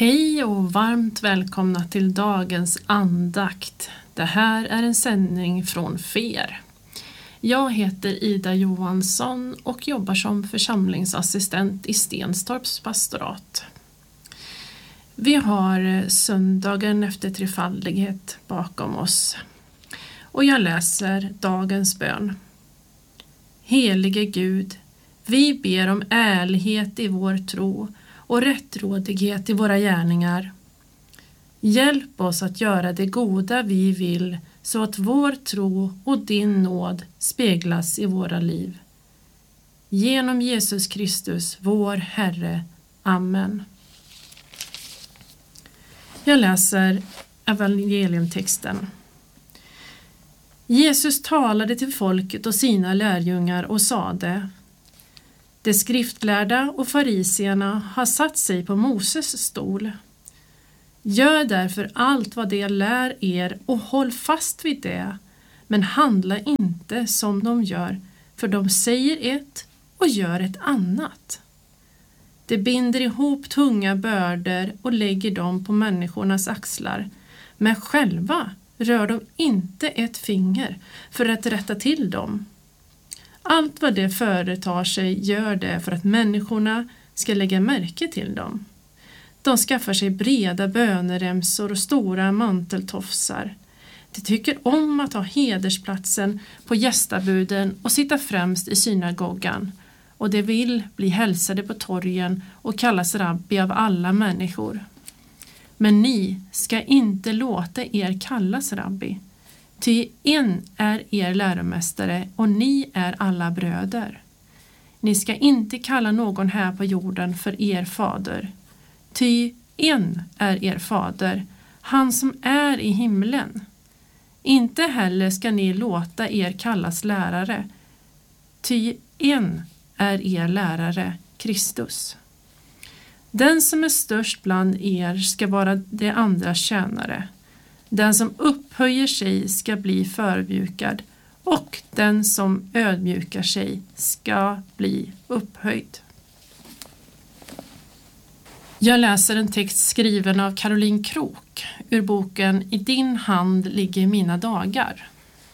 Hej och varmt välkomna till dagens andakt. Det här är en sändning från FER. Jag heter Ida Johansson och jobbar som församlingsassistent i Stenstorps pastorat. Vi har söndagen efter trefaldighet bakom oss och jag läser dagens bön. Helige Gud, vi ber om ärlighet i vår tro och rättrådighet i våra gärningar. Hjälp oss att göra det goda vi vill så att vår tro och din nåd speglas i våra liv. Genom Jesus Kristus, vår Herre. Amen. Jag läser evangeliumtexten. Jesus talade till folket och sina lärjungar och sade: de skriftlärda och farisierna har satt sig på Moses stol. Gör därför allt vad de lär er och håll fast vid det, men handla inte som de gör, för de säger ett och gör ett annat. De binder ihop tunga bördor och lägger dem på människornas axlar, men själva rör de inte ett finger för att rätta till dem. Allt vad det företar sig gör det för att människorna ska lägga märke till dem. De skaffar sig breda böneremsor och stora manteltofsar. De tycker om att ha hedersplatsen på gästabuden och sitta främst i synagogan. Och de vill bli hälsade på torgen och kallas rabbi av alla människor. Men ni ska inte låta er kallas rabbi. Ty en är er läromästare och ni är alla bröder. Ni ska inte kalla någon här på jorden för er fader. Ty en är er fader, han som är i himlen. Inte heller ska ni låta er kallas lärare. Ty en är er lärare, Kristus. Den som är störst bland er ska vara de andra tjänare. Den som upphöjer sig ska bli förödmjukad och den som ödmjukar sig ska bli upphöjd. Jag läser en text skriven av Caroline Krok ur boken I din hand ligger mina dagar.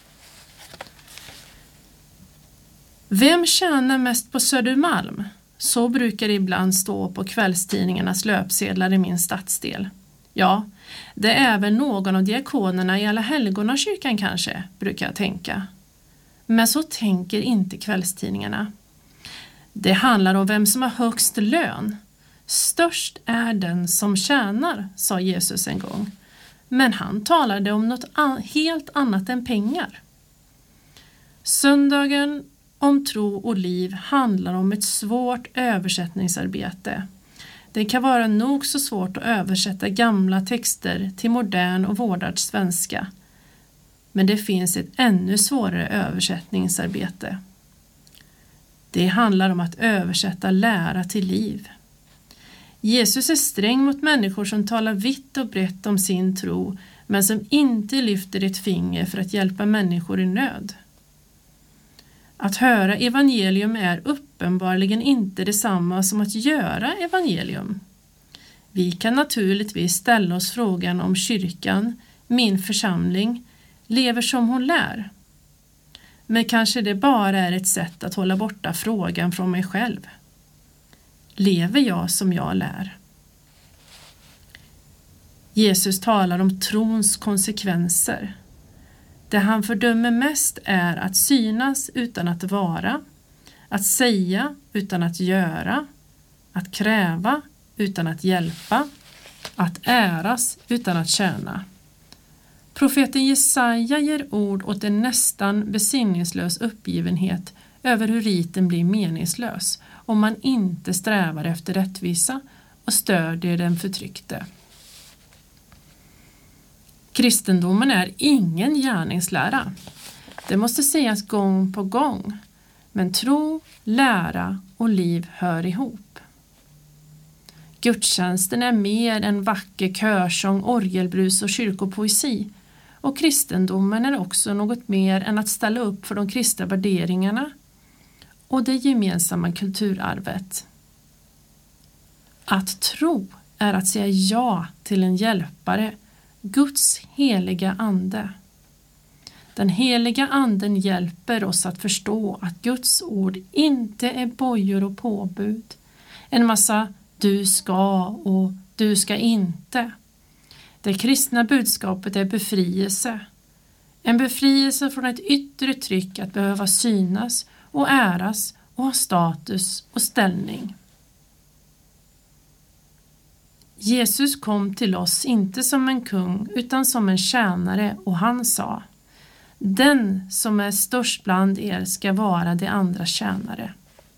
Vem tjänar mest på Södermalm? Så brukar det ibland stå på kvällstidningarnas löpsedlar i min stadsdel. Ja, det är även någon av diakonerna i Alla helgonakyrkan kanske, brukar jag tänka. Men så tänker inte kvällstidningarna. Det handlar om vem som har högst lön. Störst är den som tjänar, sa Jesus en gång. Men han talade om något helt annat än pengar. Söndagen om tro och liv handlar om ett svårt översättningsarbete. Det kan vara nog så svårt att översätta gamla texter till modern och vårdad svenska. Men det finns ett ännu svårare översättningsarbete. Det handlar om att översätta lära till liv. Jesus är sträng mot människor som talar vitt och brett om sin tro, men som inte lyfter ett finger för att hjälpa människor i nöd. Att höra evangelium är uppenbarligen inte detsamma som att göra evangelium. Vi kan naturligtvis ställa oss frågan om kyrkan, min församling, lever som hon lär. Men kanske det bara är ett sätt att hålla borta frågan från mig själv. Lever jag som jag lär? Jesus talar om trons konsekvenser. Det han fördömer mest är att synas utan att vara, att säga utan att göra, att kräva utan att hjälpa, att äras utan att tjäna. Profeten Jesaja ger ord åt en nästan besinningslös uppgivenhet över hur riten blir meningslös om man inte strävar efter rättvisa och stödjer den förtryckte. Kristendomen är ingen gärningslära. Det måste sägas gång på gång. Men tro, lära och liv hör ihop. Gudstjänsten är mer än vacker körsång, orgelbrus och kyrkopoesi. Och kristendomen är också något mer än att ställa upp för de kristna värderingarna och det gemensamma kulturarvet. Att tro är att säga ja till en hjälpare, Guds heliga ande. Den heliga anden hjälper oss att förstå att Guds ord inte är bojor och påbud. En massa du ska och du ska inte. Det kristna budskapet är befrielse. En befrielse från ett yttre tryck att behöva synas och äras och ha status och ställning. Jesus kom till oss inte som en kung utan som en tjänare, och han sa: den som är störst bland er ska vara de andra tjänare.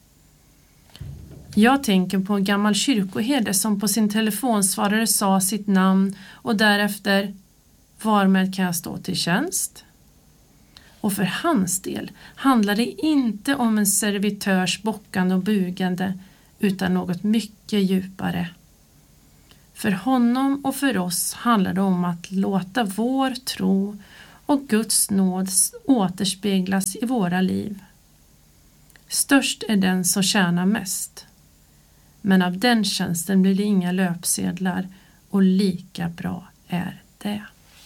Jag tänker på en gammal kyrkoherde som på sin telefonsvarare sa sitt namn och därefter: varmed kan jag stå till tjänst? Och för hans del handlar det inte om en servitörs bockande och bugande utan något mycket djupare. För honom och för oss handlar det om att låta vår tro och Guds nåd återspeglas i våra liv. Störst är den som tjänar mest. Men av den tjänsten blir det inga löpsedlar, och lika bra är det.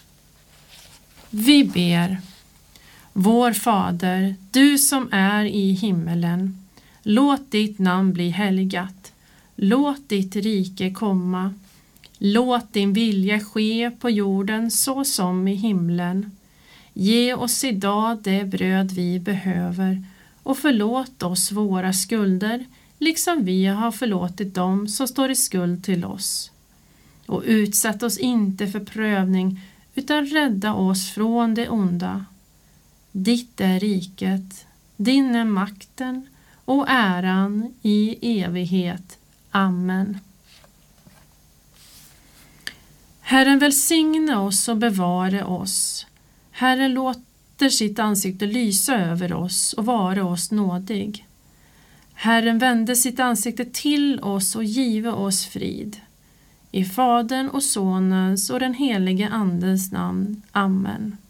Vi ber. Vår Fader, du som är i himmelen, låt ditt namn bli helgat. Låt ditt rike komma. Låt din vilja ske på jorden så som i himlen. Ge oss idag det bröd vi behöver, och förlåt oss våra skulder, liksom vi har förlåtit dem som står i skuld till oss. Och utsätt oss inte för prövning, utan rädda oss från det onda. Ditt är riket, din är makten och äran i evighet. Amen. Herren välsigne oss och bevare oss. Herren låter sitt ansikte lysa över oss och vara oss nådig. Herren vände sitt ansikte till oss och give oss frid. I Fadern och Sonens och den helige Andens namn. Amen.